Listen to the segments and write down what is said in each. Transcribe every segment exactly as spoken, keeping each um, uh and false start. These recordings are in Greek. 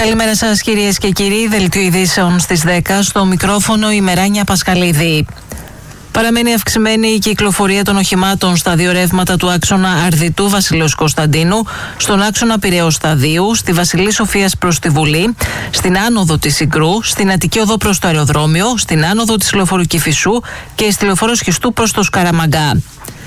Καλημέρα σας κυρίες και κύριοι, δελτίο ειδήσεων στις δέκα, στο μικρόφωνο η Μεράνια Πασχαλίδη. Παραμένει αυξημένη η κυκλοφορία των οχημάτων στα δύο ρεύματα του άξονα Αρδιτού Βασιλέως Κωνσταντίνου, στον άξονα Πειραιώς Σταδίου, στη Βασιλής Σοφίας προς τη Βουλή, στην άνοδο της Συγκρού, στην Αττική Οδό προς το αεροδρόμιο, στην άνοδο της λεωφορείου Κηφισού και στη λεωφόρο Σχιστού προς το Σκαραμαγκά.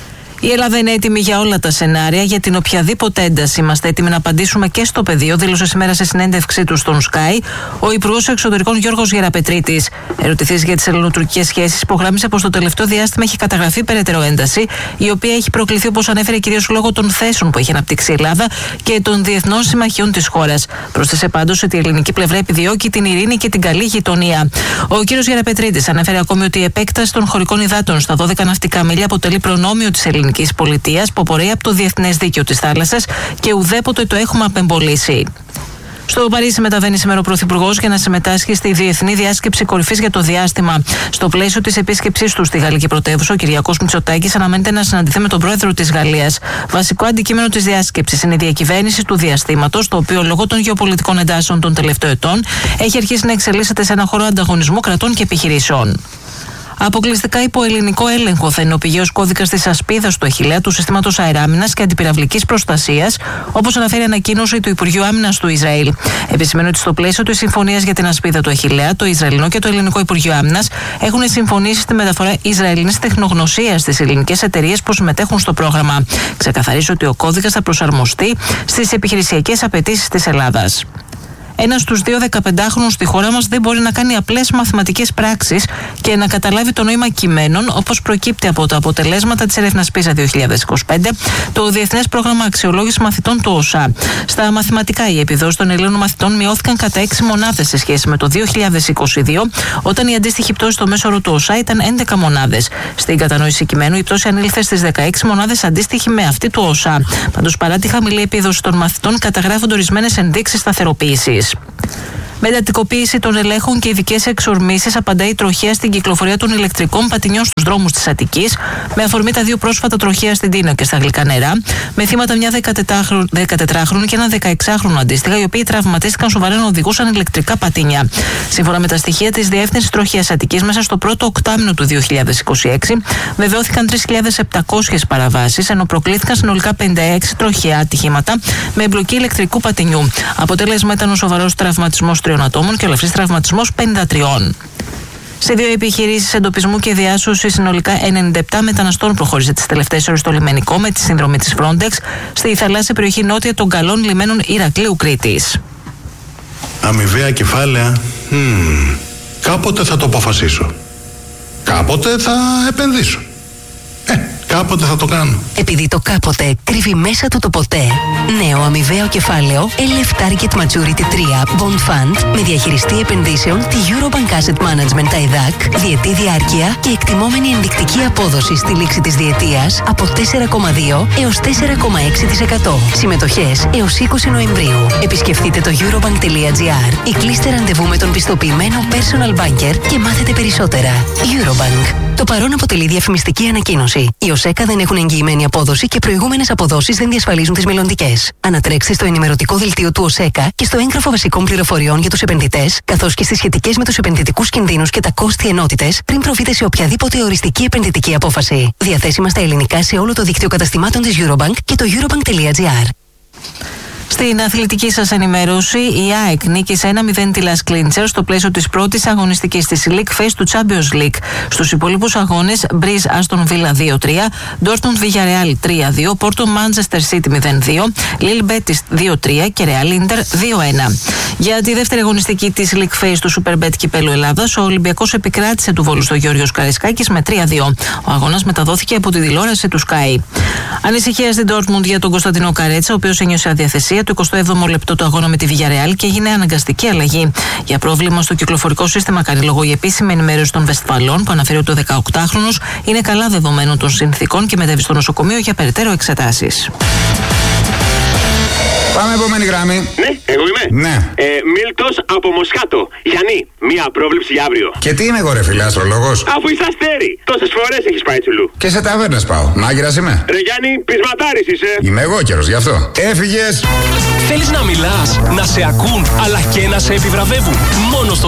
Η Ελλάδα είναι έτοιμη για όλα τα σενάρια, για την οποιαδήποτε ένταση. Είμαστε έτοιμοι να απαντήσουμε και στο πεδίο, δήλωσε σήμερα σε συνέντευξή του στον Sky ο Υπουργός Εξωτερικών Γιώργος Γεραπετρίτης. Ερωτηθής για τις ελληνοτουρκικές σχέσεις, υπογράμμισε πως το τελευταίο διάστημα έχει καταγραφεί περαιτέρω ένταση, η οποία έχει προκληθεί, όπως ανέφερε, κυρίως λόγω των θέσεων που έχει αναπτύξει η Ελλάδα και των διεθνών συμμαχιών της χώρας. Πρόσθεσε πάντως ότι η ελληνική πλευρά επιδιώκει την ειρήνη και την καλή γειτονία. Ο κ. Γεραπετρίτης ανέφερε ακόμη ότι η επέκταση των χωρικών υδάτων στα δώδεκα ναυτικά μίλια αποτελεί προνόμιο της ελληνικής πολιτείας που απορρέει από το διεθνές δίκαιο της θάλασσας και ουδέποτε το έχουμε απεμπολίσει. Στο Παρίσι μεταβαίνει σήμερα ο Πρωθυπουργός για να συμμετάσχει στη Διεθνή Διάσκεψη Κορυφής για το Διάστημα. Στο πλαίσιο της επίσκεψής του στη Γαλλική πρωτεύουσα, ο Κυριάκος Μητσοτάκης αναμένεται να συναντηθεί με τον πρόεδρο της Γαλλίας. Βασικό αντικείμενο της διάσκεψης είναι η διακυβέρνηση του διαστήματος, το οποίο λόγω των γεωπολιτικών εντάσεων των τελευταίων ετών έχει αρχίσει να εξελίσσεται σε ένα χώρο ανταγωνισμού κρατών και επιχειρήσεων. Αποκλειστικά υπό ελληνικό έλεγχο θα είναι ο πηγαίος κώδικας της ασπίδας του Αχιλλέα του συστήματος αεράμινας και αντιπυραυλικής προστασίας, όπως αναφέρει ανακοίνωση του Υπουργείου Άμυνας του Ισραήλ. Επισημαίνει ότι στο πλαίσιο της συμφωνίας για την ασπίδα του Αχιλλέα, το Ισραηλινό και το Ελληνικό Υπουργείο Άμυνας έχουν συμφωνήσει στη μεταφορά Ισραηλινής τεχνογνωσίας στις ελληνικές εταιρείες που συμμετέχουν στο πρόγραμμα. Ξεκαθαρίζει ότι ο κώδικας θα προσαρμοστεί στις επιχειρησιακές απαιτήσεις της Ελλάδας. Ένας στους δύο δεκαπεντάχρονους στη χώρα μας δεν μπορεί να κάνει απλές μαθηματικές πράξεις και να καταλάβει το νόημα κειμένων, όπως προκύπτει από τα αποτελέσματα της έρευνας πίζα δύο χιλιάδες είκοσι πέντε, το Διεθνές Πρόγραμμα Αξιολόγησης Μαθητών του ΟΣΑ. Στα μαθηματικά, οι επιδόσεις των Ελλήνων μαθητών μειώθηκαν κατά έξι μονάδες σε σχέση με το δύο χιλιάδες είκοσι δύο, όταν η αντίστοιχη πτώση στο μέσο όρο του ΟΣΑ ήταν έντεκα μονάδες. Στην κατανόηση κειμένου, η πτώση ανήλθε στις δεκαέξι μονάδες, αντίστοιχη με αυτή του ΟΣΑ. Πάντως, παρά τη χαμηλή επίδοση των μαθητών, καταγράφονται ορισμένες ενδείξεις σταθεροποίησης. Με εντατικοποίηση των ελέγχων και ειδικές εξορμήσεις, απαντάει η τροχαία στην κυκλοφορία των ηλεκτρικών πατινιών στους δρόμους της Αττικής, με αφορμή τα δύο πρόσφατα τροχαία στην Τίνο και στα Γλυκά Νερά, με θύματα μια δεκατετράχρονη και ένα δεκαεξάχρονο αντίστοιχα, οι οποίοι τραυματίστηκαν σοβαρά να οδηγούσαν ηλεκτρικά πατίνια. Σύμφωνα με τα στοιχεία της Διεύθυνσης Τροχαίας Αττικής, μέσα στο πρώτο οκτάμηνο του δύο χιλιάδες είκοσι έξι, βεβαιώθηκαν τρεις χιλιάδες επτακόσιες παραβάσεις, ενώ προκλήθηκαν συνολικά πενήντα έξι τροχαία ατυχήματα με εμπλοκή ηλεκτρικού πατινιού. Αποτέλεσμα ήταν ο σοβαρός τραυματισμός τριών ατόμων και ο ελαφρύς τραυματισμός πενήντα τρία. Σε δύο επιχειρήσεις εντοπισμού και διάσωσης συνολικά ενενήντα επτά μεταναστών προχώρησε τις τελευταίες ώρες στο λιμενικό με τη συνδρομή της Frontex στη θαλάσσια περιοχή νότια των καλών λιμένων Ηρακλείου Κρήτης. Αμοιβαία κεφάλαια. Hmm. Κάποτε θα το αποφασίσω. Κάποτε θα επενδύσω. Ε, κάποτε θα το κάνω. Επειδή το κάποτε κρύβει μέσα του το ποτέ. Νέο αμοιβαίο κεφάλαιο ελ εφ Target Maturity τρία Bond Fund με διαχειριστή επενδύσεων τη Eurobank Asset Management τα ΕΔΑΚ, διετή διάρκεια και εκτιμόμενη ενδεικτική απόδοση στη λήξη της διετίας από τέσσερα κόμμα δύο έως τέσσερα κόμμα έξι τοις εκατό. Συμμετοχές έως είκοσι Νοεμβρίου. Επισκεφτείτε το eurobank.gr ή κλείστε ραντεβού με τον πιστοποιημένο personal banker και μάθετε περισσότερα. Eurobank. Το παρόν αποτελεί διαφημιστική ανακοίνωση. Οι ΟΣΕΚΑ δεν έχουν εγγυημένη απόδοση και προηγούμενες αποδόσεις δεν διασφαλίζουν τις μελλοντικές. Ανατρέξτε στο ενημερωτικό δελτίο του ΟΣΕΚΑ και στο έγγραφο βασικών πληροφοριών για τους επενδυτές, καθώς και στις σχετικές με τους επενδυτικούς κινδύνους και τα κόστη ενότητες, πριν προβείτε σε οποιαδήποτε οριστική επενδυτική απόφαση. Διαθέσιμα στα ελληνικά σε όλο το δίκτυο καταστημάτων της Eurobank και το eurobank.gr. Στην αθλητική σας ενημέρωση, η ΑΕΚ νίκησε ένα μηδέν τη Las Clincher στο πλαίσιο της πρώτης αγωνιστικής της League Phase του Champions League. Στους υπόλοιπους αγώνες, Breeze Aston Villa δύο τρία, Dortmund Villarreal τρία δύο, Porto Manchester City μηδέν δύο, Lille Betis δύο τρία και Real Inter δύο ένα. Για τη δεύτερη αγωνιστική της League Phase του Superbet Κυπέλλου Ελλάδας, ο Ολυμπιακός επικράτησε του Βόλου στο Γεώργιος Καραϊσκάκης με τρία δύο. Ο αγώνας μεταδόθηκε από τη τηλεόραση του Sky. Ανησυχία στην Dortmund για τον Κωνσταντινό Καρέτσα, ο οποίος ένιωσε αδιαθεσία το εικοστό έβδομο λεπτό του αγώνα με τη Villarreal και έγινε αναγκαστική αλλαγή. Για πρόβλημα στο κυκλοφορικό σύστημα κάνει λόγο η επίσημη ενημέρωση των Βεσφαλών, που αναφέρει ότι ο δεκαοκτάχρονος είναι καλά δεδομένων των συνθήκων και μετέβη στο νοσοκομείο για περαιτέρω εξετάσεις. Πάμε επόμενη γραμμή. Ναι, εγώ είμαι. Ναι. Ε, Μίλτος από Μοσχάτο. Γιάννη, μία πρόβλεψη για αύριο. Και τι είμαι εγώ, ρε φίλε, αστρολόγος? Αφού είσαι αστέρι. Τόσες φορές έχεις πάει τσουλού. Και σε ταβέρνες πάω. Μάγειρας είμαι. Ρε Γιάννη, πεισματάρης είσαι. Είμαι εγώ καιρος γι' αυτό. Έφυγες. Θέλεις να μιλάς? Να σε ακούν αλλά και να σε επιβραβεύουν. Μόνο στο